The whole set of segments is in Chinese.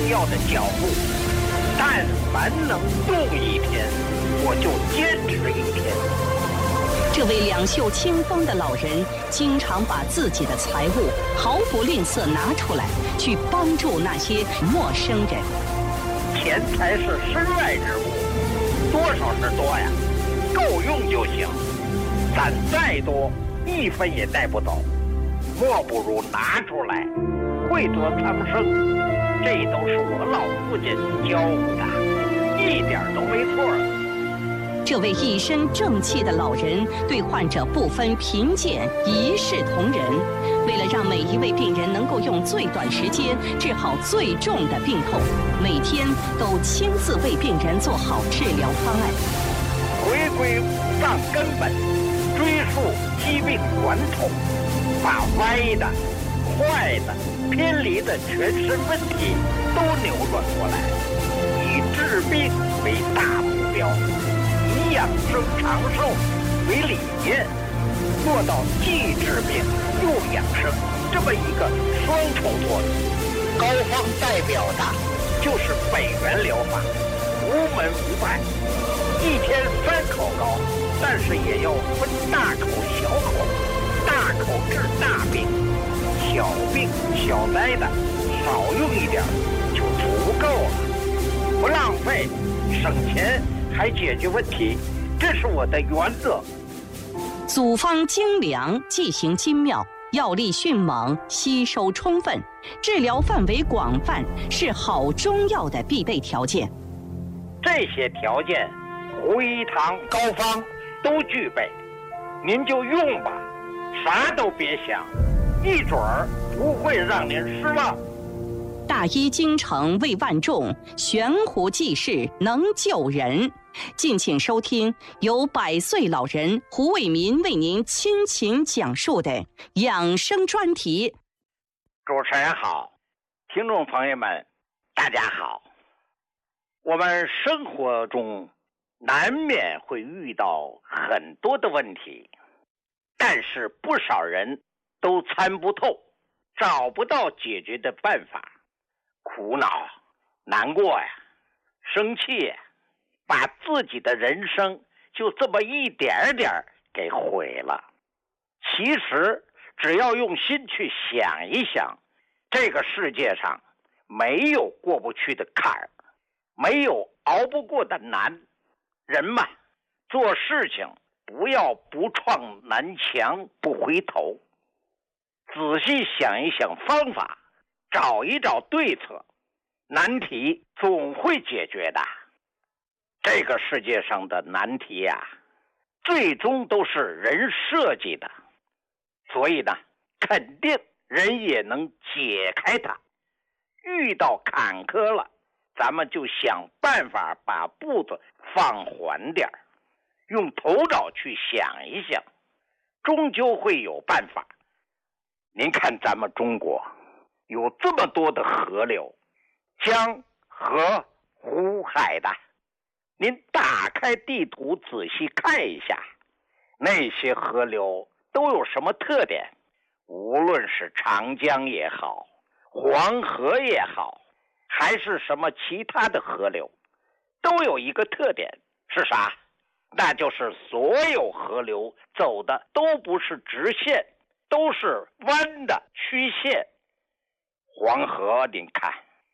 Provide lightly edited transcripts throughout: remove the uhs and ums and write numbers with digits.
要的脚步。但凡能动一天，我就坚持一天。 这位两袖清风的老人，经常把自己的财物毫不吝啬拿出来，去帮助那些陌生人。 钱财是身外之物，多少是多呀，够用就行。攒再多，一分也带不走，莫不如拿出来，惠泽苍生。这都是我老父亲教我的，一点都没错。 这位一身正气的老人对患者不分贫贱，一视同仁。为了让每一位病人能够用最短时间治好最重的病痛，每天都亲自为病人做好治疗方案。 回归五脏根本，追溯疾病源头，把歪的、坏的、偏离的全身问题都扭转过来，以治病为大目标，以养生长寿为理念，做到既治病又养生这么一个双重作用。高方代表的就是北元疗法，无门无派，一天3口膏，但是也要分大口小口，大口治大病，小病小灾的少用一点就足够了，不浪费，省钱还解决问题，这是我的原则。 组方精良，剂型精妙，药力迅猛，吸收充分，治疗范围广泛，是好中药的必备条件。 这些条件，胡一堂高方都具备，您就用吧，啥都别想，一准儿不会让您失望。 大医精诚为万众，悬壶济世能救人。敬请收听由100岁老人胡伟民为您倾情讲述的养生专题。 主持人好，听众朋友们大家好。我们生活中难免会遇到很多的问题，但是不少人都参不透，找不到解决的办法，苦恼、难过呀，生气呀，把自己的人生就这么一点点给毁了。其实只要用心去想一想，这个世界上没有过不去的坎儿，没有熬不过的难。人嘛，做事情不要不撞南墙不回头，仔细想一想方法，找一找对策，难题总会解决的。这个世界上的难题呀，最终都是人设计的，所以呢，肯定人也能解开它。遇到坎坷了，咱们就想办法把步子放缓点，用头脑去想一想，终究会有办法。您看咱们中国有这么多的河流，江河湖海的，您打开地图仔细看一下，那些河流都有什么特点？无论是长江也好，黄河也好，还是什么其他的河流，都有一个特点，是啥？那就是所有河流走的都不是直线，都是弯的曲线。黄河您看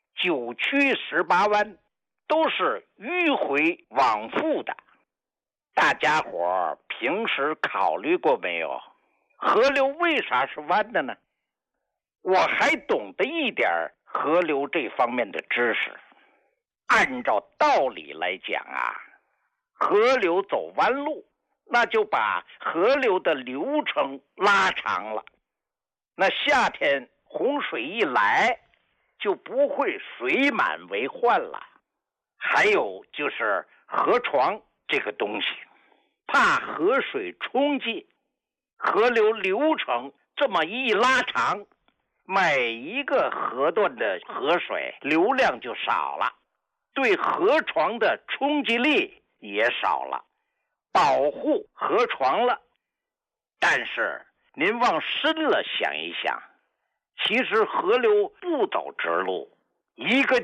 9曲18弯，都是迂回往复的。大家伙平时考虑过没有，河流为啥是弯的呢？我还懂得一点河流这方面的知识。按照道理来讲啊，河流走弯路，那就把河流的流程拉长了。那夏天洪水一来，就不会水满为患了。还有就是河床这个东西，怕河水冲击，河流流程这么一拉长，每一个河段的河水流量就少了，对河床的冲击力也少了，保护河床了。但是您往深了想一想，其实河流不走直路，一个